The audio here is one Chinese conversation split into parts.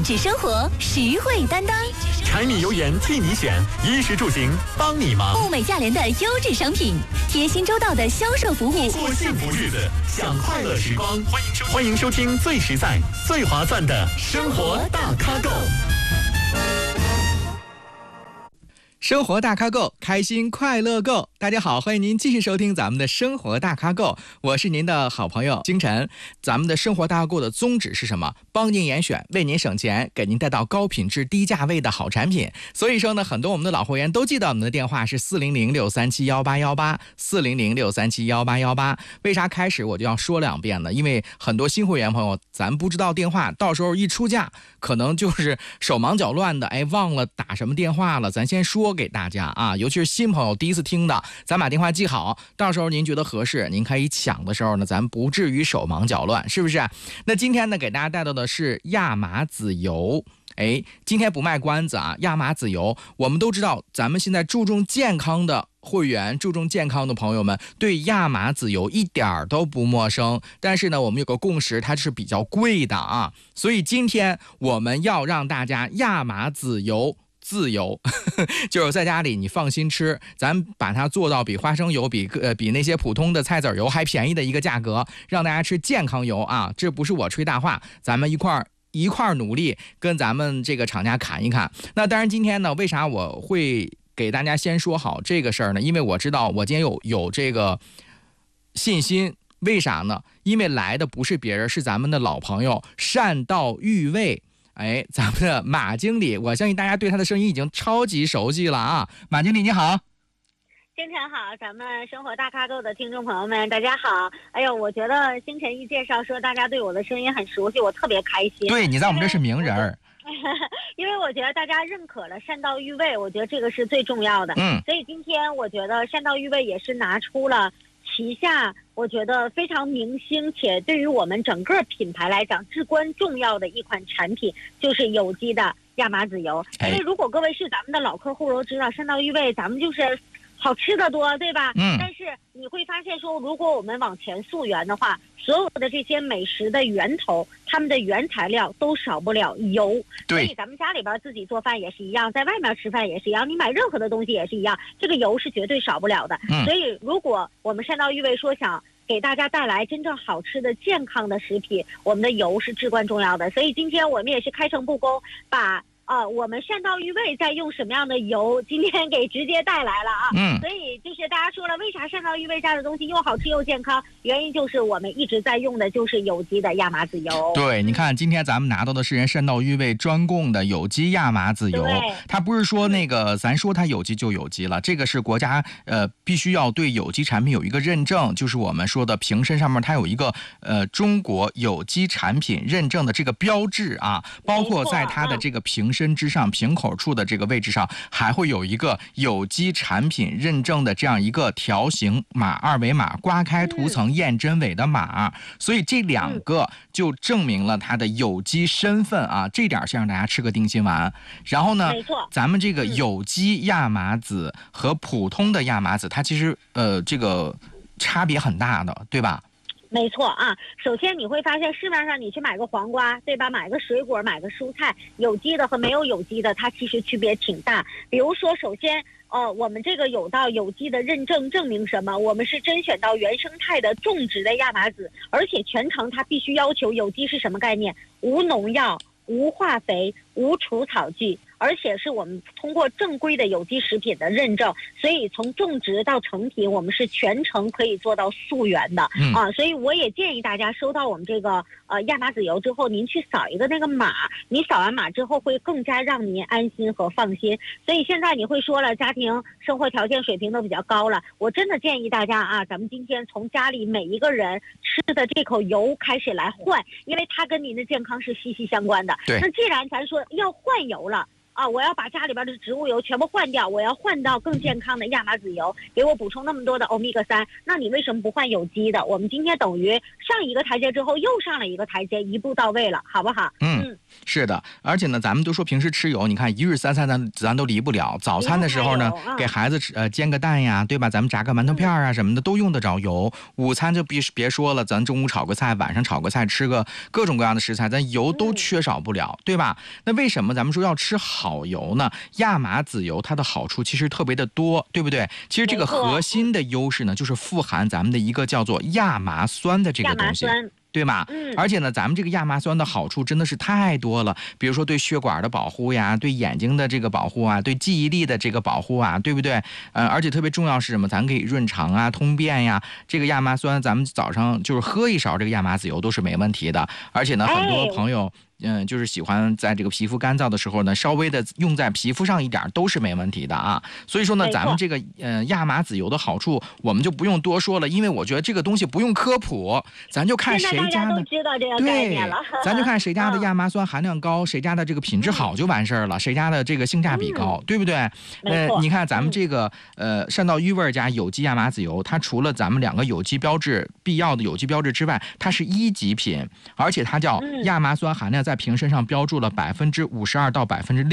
质生活，实惠担当。 柴米油盐替你选，衣食住行帮你忙。 物美价廉的优质商品，贴心周到的销售服务， 过幸福日子，享快乐时光。欢迎收听最实在、最划算的生活大咖购。 生活大咖购，开心快乐购。大家好，欢迎您继续收听咱们的生活大咖购，我是您的好朋友京晨。咱们的生活大咖购的宗旨是什么？帮您严选，为您省钱，给您带到高品质低价位的好产品。所以说呢，很多我们的老会员都记得我们的电话是400-637-1818，400-637-1818。为啥开始我就要说2遍呢？因为很多新会员朋友咱不知道电话，到时候一出价可能就是手忙脚乱的，忘了打什么电话了。咱先说给大家啊，尤其是新朋友第一次听的，咱把电话记好，到时候您觉得合适，您可以抢的时候呢，咱不至于手忙脚乱，是不是？那今天呢，给大家带到的是亚麻籽油。今天不卖关子啊，亚麻籽油，我们都知道，咱们现在注重健康的会员，注重健康的朋友们对亚麻籽油一点都不陌生，但是呢，我们有个共识，它是比较贵的啊，所以今天我们要让大家亚麻籽油自由就是在家里你放心吃，咱把它做到比花生油比那些普通的菜籽油还便宜的一个价格，让大家吃健康油啊！这不是我吹大话，咱们一块儿努力跟咱们这个厂家砍一砍。那当然今天呢，为啥我会给大家先说好这个事儿呢？因为我知道我今天有这个信心，为啥呢？因为来的不是别人，是咱们的老朋友善道玉味。咱们的马经理，我相信大家对他的声音已经超级熟悉了啊！马经理你好。 星辰好，咱们生活大咖购的听众朋友们大家好。我觉得星辰一介绍说大家对我的声音很熟悉，我特别开心。 对，你在我们这是名人儿。 因为我觉得大家认可了善道玉味，我觉得这个是最重要的。所以今天我觉得善道玉味也是拿出了旗下我觉得非常明星且对于我们整个品牌来讲至关重要的一款产品，就是有机的亚麻籽油。因为如果各位是咱们的老客户都知道，善道玉味咱们就是好吃的多，对吧？但是你会发现说，如果我们往前溯源的话，所有的这些美食的源头，他们的原材料都少不了油。所以咱们家里边自己做饭也是一样，在外面吃饭也是一样，你买任何的东西也是一样，这个油是绝对少不了的。所以如果我们善道玉味说想给大家带来真正好吃的健康的食品，我们的油是至关重要的。所以今天我们也是开诚布公，把我们善道玉味在用什么样的油，今天给直接带来了啊。所以就是大家说了，为啥善道玉味家的东西又好吃又健康？原因就是我们一直在用的就是有机的亚麻籽油。 对，你看今天咱们拿到的是人善道玉味专供的有机亚麻籽油，它不是说那个咱说它有机就有机了，这个是国家必须要对有机产品有一个认证，就是我们说的瓶身上面它有一个中国有机产品认证的这个标志啊，包括在它的这个瓶身之上，瓶口处的这个位置上还会有一个有机产品认证的这样一个条形码二维码，刮开涂层验真伪的码，所以这2个就证明了它的有机身份啊，这点先让大家吃个定心丸。然后呢，咱们这个有机亚麻籽和普通的亚麻籽，它其实这个差别很大的，对吧？ 没错啊，首先你会发现市面上你去买个黄瓜，对吧？买个水果，买个蔬菜，有机的和没有有机的，它其实区别挺大。比如说，首先我们这个有到有机的认证，证明什么？我们是甄选到原生态的种植的亚麻籽，而且全程它必须要求有机是什么概念？无农药、无化肥、无除草剂，而且是我们通过正规的有机食品的认证，所以从种植到成品，我们是全程可以做到溯源的所以我也建议大家收到我们这个亚麻籽油之后，您去扫一个那个码，你扫完码之后会更加让您安心和放心。所以现在你会说了，家庭生活条件水平都比较高了，我真的建议大家啊，咱们今天从家里每一个人吃的这口油开始来换，因为它跟您的健康是息息相关的。那既然咱说要换油了我要把家里边的植物油全部换掉，我要换到更健康的亚麻籽油，给我补充那么多的欧米伽3，那你为什么不换有机的？我们今天等于上一个台阶之后又上了一个台阶，一步到位了，好不好？ 是的，而且呢，咱们都说平时吃油，你看一日三餐咱都离不了。早餐的时候呢，给孩子煎个蛋呀，对吧？咱们炸个馒头片啊什么的都用得着油。午餐就别说了，咱中午炒个菜，晚上炒个菜，吃个各种各样的食材，咱油都缺少不了，对吧？那为什么咱们说要吃好油呢？亚麻籽油它的好处其实特别的多，对不对？其实这个核心的优势呢，就是富含咱们的一个叫做亚麻酸的这个东西。对吗？而且呢，咱们这个亚麻酸的好处真的是太多了，比如说对血管的保护呀，对眼睛的这个保护啊，对记忆力的这个保护啊，对不对？而且特别重要是什么？咱可以润肠啊、通便呀。这个亚麻酸，咱们早上就是喝一勺这个亚麻籽油都是没问题的。而且呢，很多朋友。就是喜欢在这个皮肤干燥的时候呢，稍微的用在皮肤上一点都是没问题的啊。所以说呢，咱们这个亚麻籽油的好处我们就不用多说了，因为我觉得这个东西不用科普，咱就看谁家的， 对， 咱就看谁家的亚麻酸含量高，谁家的这个品质好就完事儿了，谁家的这个性价比高，对不对？你看咱们这个善道鱼味家有机亚麻籽油，它除了咱们2个有机标志必要的有机标志之外，它是1级品，而且它叫亚麻酸含量在瓶身上标注了52%到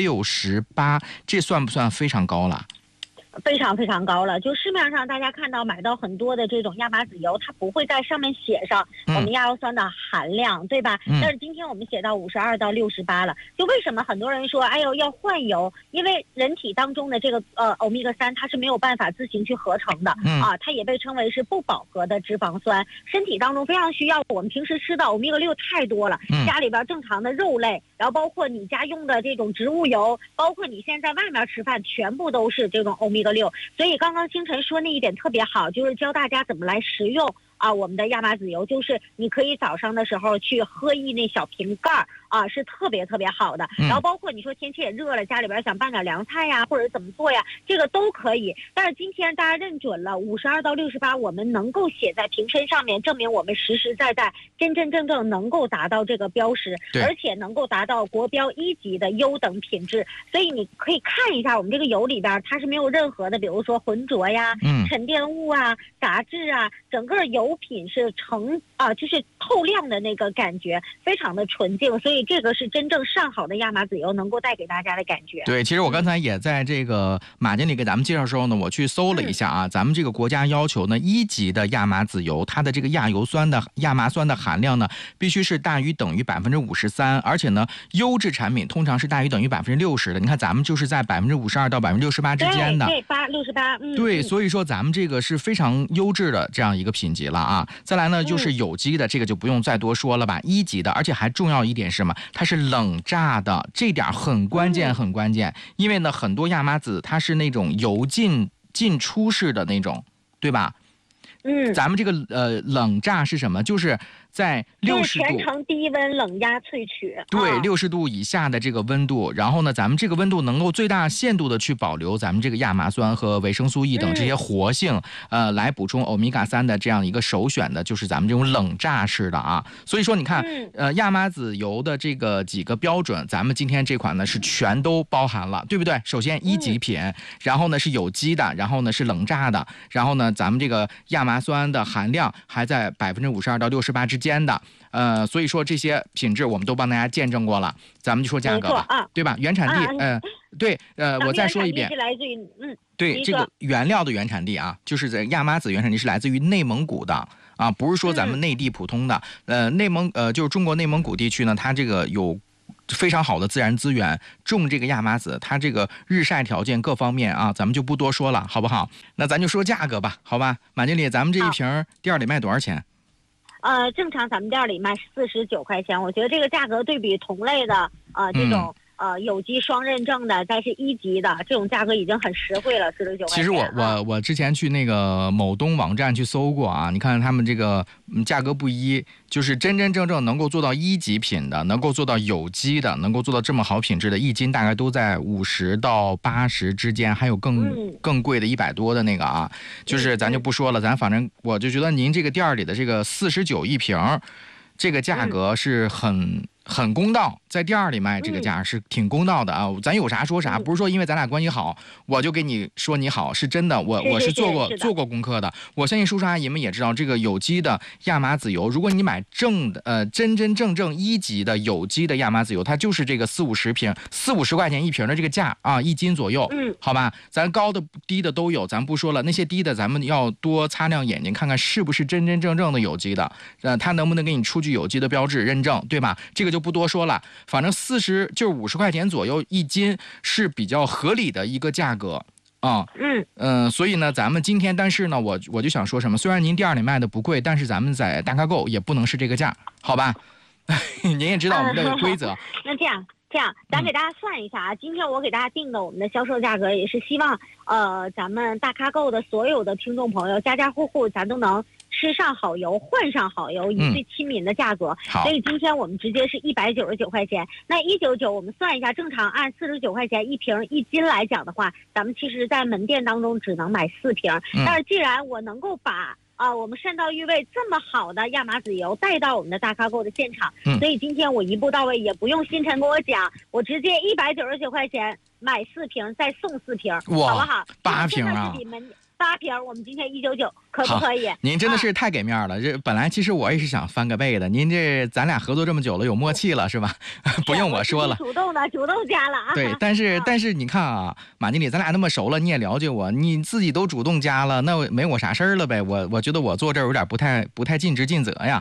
68%，这算不算非常高了？ 非常非常高了，就市面上大家看到买到很多的这种亚麻籽油，它不会在上面写上我们亚油酸的含量，对吧？但是今天我们写到52到68了，就为什么很多人说哎呦要换油？因为人体当中的这个欧米伽3它是没有办法自行去合成的它也被称为是不饱和的脂肪酸，身体当中非常需要。我们平时吃的欧米伽6太多了，家里边正常的肉类，然后包括你家用的这种植物油，包括你现在在外面吃饭，全部都是这种欧米伽6。所以刚刚星辰说那一点特别好，就是教大家怎么来食用我们的亚麻籽油，就是你可以早上的时候去喝一那小瓶盖是特别特别好的。然后包括你说天气也热了，家里边想拌点凉菜呀，或者怎么做呀，这个都可以。但是今天大家认准了52到68，我们能够写在瓶身上面，证明我们实实在在真真正正能够达到这个标识，而且能够达到国标1级的优等品质。所以你可以看一下我们这个油里边，它是没有任何的比如说浑浊呀、沉淀物啊、杂质啊，整个油品是就是透亮的那个感觉，非常的纯净。所以这个是真正上好的亚麻籽油能够带给大家的感觉。 对，其实我刚才也在这个马经理给咱们介绍的时候呢，我去搜了一下咱们这个国家要求呢，1级的亚麻籽油，它的这个亚麻酸的含量呢，必须是大于等于53%，而且呢，优质产品通常是大于等于60%的。你看咱们就是在52%到68%之间的， 对，68%， 对，所以说咱们这个是非常优质的这样一个品级了啊。再来呢，就是有机的，这个就不用再多说了吧，1级的，而且还重要一点是什么？它是冷榨的，这点很关键，很关键。因为呢，很多亚麻籽它是那种油进出式的那种，对吧？咱们这个冷榨是什么？就是在60度， 全程低温冷压萃取。 对，60度以下的这个温度，然后呢，咱们这个温度能够最大限度的去保留咱们这个亚麻酸和维生素 E 等这些活性，来补充欧米伽3的这样一个首选的，就是咱们这种冷榨式的啊。所以说你看，亚麻籽油的这个几个标准，咱们今天这款呢是全都包含了，对不对？首先1级品，然后呢是有机的，然后呢是冷榨的，然后呢咱们这个亚麻酸的含量还在52%到68%之间的，所以说这些品质我们都帮大家见证过了，咱们就说价格吧，对吧？原产地，对，我再说一遍， 是来自于对，这个原料的原产地啊，就是在亚麻籽原产地是来自于内蒙古的啊，不是说咱们内地普通的，就是中国内蒙古地区呢，它这个有非常好的自然资源，种这个亚麻籽，它这个日晒条件各方面啊，咱们就不多说了，好不好？那咱就说价格吧，好吧？马经理，咱们这一瓶店里卖多少钱？ 正常咱们店里卖49块钱，我觉得这个价格对比同类的这种有机双认证的，再是1级的，这种价格已经很实惠了，49块钱。 其实我之前去那个某东网站去搜过啊，你看他们这个价格不一，就是真真正正能够做到1级品的，能够做到有机的，能够做到这么好品质的，1斤大概都在50到80之间，还有更贵的100多的那个啊，就是咱就不说了，咱反正我就觉得您这个店里的这个49一瓶，这个价格是很公道， 在店里卖这个价是挺公道的啊。咱有啥说啥，不是说因为咱俩关系好，我就给你说你好，是真的。我是做过功课的。我相信叔叔阿姨们也知道，这个有机的亚麻籽油，如果你买真正1级的有机的亚麻籽油，它就是这个40-50块钱一瓶的这个价啊，1斤左右。好吧，咱高的低的都有，咱不说了。那些低的，咱们要多擦亮眼睛，看看是不是真正的有机的，它能不能给你出具有机的标志认证，对吧？这个就不多说了。反正50块钱左右1斤是比较合理的一个价格啊。所以呢，咱们今天，但是呢，我就想说什么，虽然您店里卖的不贵，但是咱们在大咖购也不能是这个价，好吧？您也知道我们的规则。 那这样，咱给大家算一下啊。今天我给大家定的我们的销售价格，也是希望咱们大咖购的所有的听众朋友，家家户户咱都能吃上好油，换上好油，以最亲民的价格。所以今天我们直接是199块钱。那199我们算一下，正常按49块钱一瓶1斤来讲的话，咱们其实在门店当中只能买4瓶。但是既然我能够把我们善道玉味这么好的亚麻籽油带到我们的大咖购的现场，所以今天我一步到位，也不用星辰跟我讲，我直接199块钱买4瓶，再送4瓶，好不好 ？8瓶啊 ！8瓶，我们今天199，可不可以？ 您真的是太给面了。这本来其实我也是想翻个倍的，您这咱俩合作这么久了，有默契了是吧？不用我说了， 主动加了啊。 对，但是你看啊，马经理，咱俩那么熟了，你也了解我，你自己都主动加了，那没我啥事儿了呗？我觉得我坐这儿有点不太尽职尽责呀。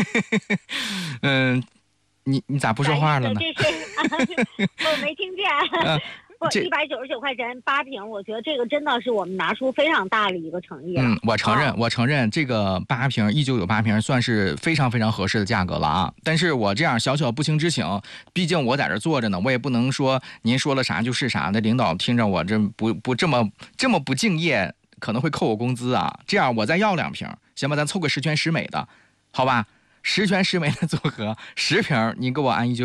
你咋不说话了呢？ 我没听见。199块钱8瓶，我觉得这个真的是我们拿出非常大的一个诚意了。 我承认这个8瓶198瓶算是非常非常合适的价格了啊。但是我这样小不情之请，毕竟我在这坐着呢，我也不能说您说了啥就是啥的，领导听着我这不这么不敬业，可能会扣我工资啊。这样我再要2瓶，行吧？咱凑个十全十美的，好吧？十全十美的组合，10瓶你给我按199。